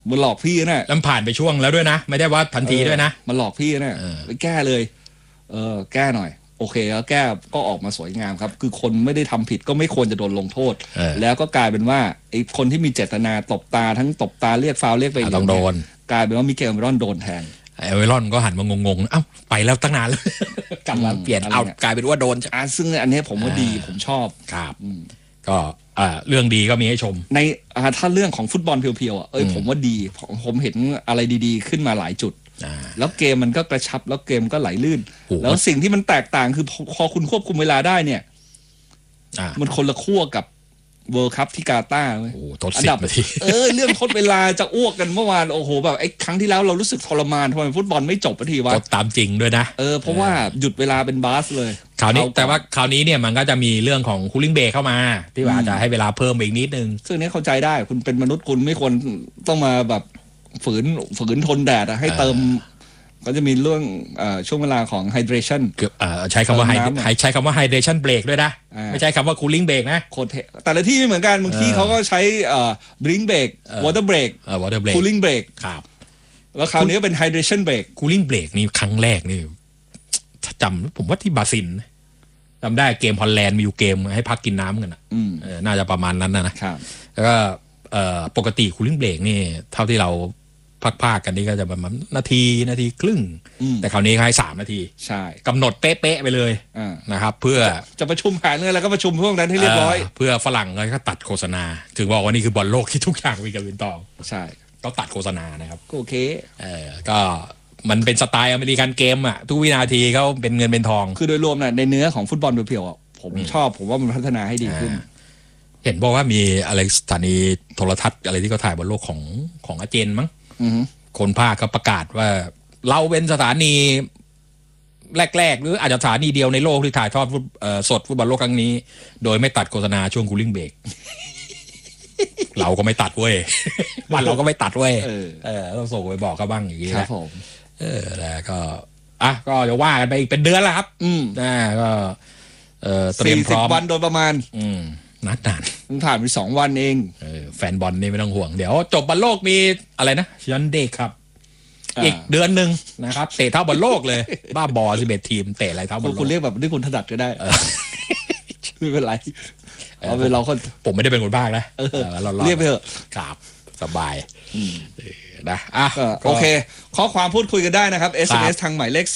มันหลอกพี่นะแล้วผ่านไปช่วงแล้วด้วยนะไม่ได้ว่าทันทีด้วยนะมันหลอกพี่นะไปแก้เลยแก้หน่อยโอเคแล้วแก้ก็ออกมาสวยงามครับคือคนไม่ได้ทำผิดก็ไม่ควรจะโดนลงโทษแล้วก็กลายเป็นว่าไอ้คนที่มีเจตนาตบตาทั้งตบตาเรียกฟาวล์เรียกไปต้องโดนกลายเป็นว่ามิเกลเอเมรอนโดนแทนเอเวรอนก็หันมางงๆเอ้าไปแล้วตั้งนานแล้วกลับมาเปลี่ยนเอากลายเป็นว่าโดนซึ่งอันนี้ผมว่าดีผมชอบครับก็เรื่องดีก็มีให้ชมในถ้าเรื่องของฟุตบอลเพียวๆผมว่าดีผมเห็นอะไรดีๆขึ้นมาหลายจุดแล้วเกมมันก็กระชับแล้วเกมก็ไหลลื่นแล้วสิ่งที่มันแตกต่างคือพอคุณควบคุมเวลาได้เนี่ยมันคนละขั้วกับเวิลด์คัพที่กาตาร์เว้ยอันดับเรื่องทดเวลาจะอ้วกกันเมื่อวานโอ้โหแบบไอ้ครั้งที่แล้วเรารู้สึกทรมานทำไมฟุตบอลไม่จบสักทีวะตามจริงด้วยนะเพราะว่าหยุดเวลาเป็นบาสเลยคราวนี้แต่ว่าคราวนี้เนี่ยมันก็จะมีเรื่องของคูลิ่งเบรกเข้ามาที่ว่าจะให้เวลาเพิ่มอีกนิดนึงซึ่งนี้เข้าใจได้คุณเป็นมนุษย์คุณไม่ควรต้องมาแบบฝืนทนแดดให้เติมก็จะมีเรื่องช่วงเวลาของ hydration ใช้คำว่าhydration break ด้วยนะไม่ใช่คำว่า cooling break นะแต่ละที่ไม่เหมือนกันบางที่เขาก็ใช้drink break water break cooling break ครับแล้วคราวนี้ก็เป็น hydration break cooling break นี่ครั้งแรกนี่จำผมว่าที่บราซิลจำได้เกมฮอลแลนด์มีอยู่เกมให้พักกินน้ำกันน่าจะประมาณนั้นนะแล้วก็ปกติ cooling break นี่เท่าที่เราภาคกันนี่ก็จะประมาณนาทีครึ่งแต่คราวนี้ให้3 นาทีใช่กำหนดเป๊ะๆไปเลยนะครับเพื่อจะประชุมแผนอะไรแล้วก็ประชุมพวกนั้นให้เรียบร้อยเพื่อฝรั่งก็ตัดโฆษณาถึงบอกว่านี่คือบอลโลกที่ทุกอย่างมีกับวินตองใช่ก็ตัดโฆษณานะครับโอเคก็มันเป็นสไตล์อเมริกันเกมอ่ะทุกวินาทีเขาเป็นเงินเป็นทองคือโดยรวมน่ะในเนื้อของฟุตบอลเพียวๆผมชอบผมว่ามันพัฒนาให้ดีขึ้นเห็นบอกว่ามีอะไรสถานีโทรทัศน์อะไรที่เขาถ่ายบอลโลกของอาร์เจนมั้งคนภาคเขาประกาศว่าเราเป็นสถานีแรกๆหรืออาจจะสถานีเดียวในโลกที่ถ่ายทอดสดฟุตบอลโลกครั้งนี้โดยไม่ตัดโฆษณาช่วงคูลิ่งเบรกเราก็ไม่ตัดเว้ยบ้านเราก็ไม่ตัดเว้ยต้องส่งไปบอกเขาบ้างอย่างนี้ครับผมแล้วก็ก็จะว่ากันไปอีกเป็นเดือนแล้วครับก็เตรียมพร้อม 40 วันโดยประมาณนานมันผ่านไป2 วันเองแฟนบอลนี่ไม่ต้องห่วงเดี๋ยวจบบอลโลกมีอะไรนะยันเดย์ครับอีกเดือนนึงนะครับเตะเท่าบอลโลกเลยบ้าบอ11 ทีมเตะอะไรเท่าบอลโลกคุณเรียกแบบที่คุณถนัดก็ได้ไม่เป็นไรเอาเป็นเราคนผมไม่ได้เป็นคนบ้านะเรียกไปเถอะครับสบายนะโอเคข้อความพูดคุยกันได้นะครับ SMS ทางหมายเลข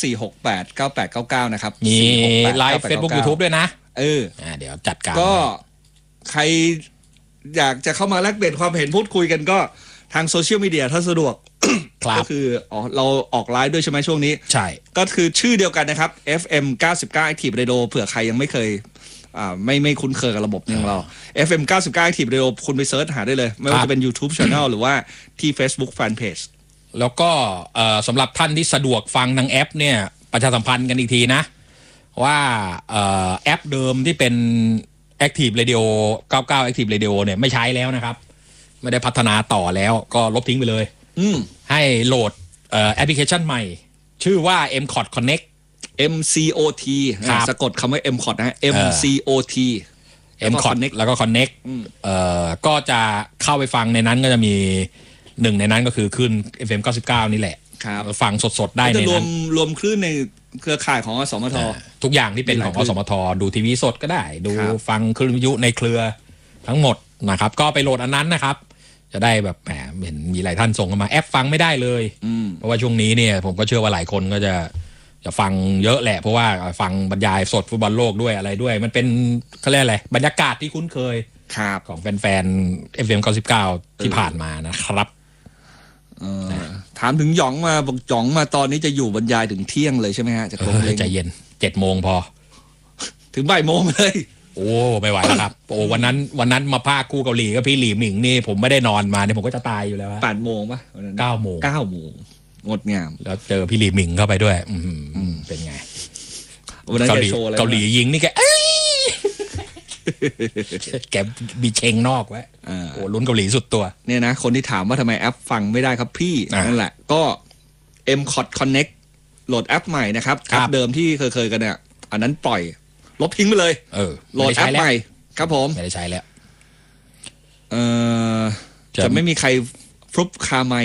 4689899นะครับมีไลฟ์ Facebook YouTube ด้วยนะเดี๋ยวจัดการก็ใครอยากจะเข้ามาแลกเปลี่ยนความเห็นพูดคุยกันก็ทางโซเชียลมีเดียถ้าสะดวกก็คือเราออกไลฟ์ด้วยใช่ไหมช่วงนี้ใช่ก็คือชื่อเดียวกันนะครับ FM 99 Active Radio เผื่อใครยังไม่เคยไม่คุ้นเคยกับระบบนี้ของเรา FM 99 Active Radio คุณไปเซิร์ชหาได้เลยไม่ว่าจะเป็น YouTube Channel หรือว่าที่ Facebook Fanpage แล้วก็สำหรับท่านที่สะดวกฟังทางแอปเนี่ยประชาสัมพันธ์กันอีกทีนะว่าแอปเดิมที่เป็น Active Radio 99 Active Radio เนี่ยไม่ใช้แล้วนะครับไม่ได้พัฒนาต่อแล้วก็ลบทิ้งไปเลยให้โหลดแอปพลิเคชันใหม่ชื่อว่า MCOT Connect MCOT สะกดคำว่า MCOT นะ MCOT MCOT แล้วก็ Connect ก็จะเข้าไปฟังในนั้นก็จะมีหนึ่งในนั้นก็คือขึ้น FM 99นี่แหละฟังสดๆได้ในนั้นรวมคลื่นในเครือข่ายของอสมททุกอย่างที่เป็นของอสมทดูทีวีสดก็ได้ดูฟังคลื่นวิทยุในเครือทั้งหมดนะครับก็ไปโหลดอันนั้นนะครับจะได้แบบแหมเห็นมีหลายท่านส่งมาแอปฟังไม่ได้เลยเพราะว่าช่วงนี้เนี่ยผมก็เชื่อว่าหลายคนก็จะฟังเยอะแหละเพราะว่าฟังบรรยายสดฟุตบอลโลกด้วยอะไรด้วยมันเป็นเขาเรียกอะไรบรรยากาศที่คุ้นเคยของแฟนๆ FM 99ที่ผ่านมานะครับถามถึงหยองมาบอกหยองมาตอนนี้จะอยู่บรรยายถึงเที่ยงเลยใช่ไหมฮะจากโรงเรียนใจเย็น7 โมงพอถึงบ่ายโมงเลยโอ้ไม่ไหวแล้วครับโอ้วันนั้นมาพากคู่เกาหลีกับพี่หลี่หมิงนี่ผมไม่ได้นอนมาเนี่ยผมก็จะตายอยู่แล้ว 8 โมงป่ะ 9 โมงงดงามแล้วเจอพี่หลี่หมิงเข้าไปด้วยเป็นไงเกาหลียิงนี่แกมีเชงนอกไว้โอ้ลุ้นเกาหลีสุดตัวเนี่ยนะคนที่ถามว่าทำไมแอปฟังไม่ได้ครับพี่นั่นแหละก็ MCOT Connect โหลดแอปใหม่นะครับแอปเดิมที่เคยกันเนี่ยอันนั้นปล่อยลบทิ้งไปเลยโหลดแอปใหม่ครับผมไม่ได้ใช้แล้วจะไม่มีใครฟลุปคาไม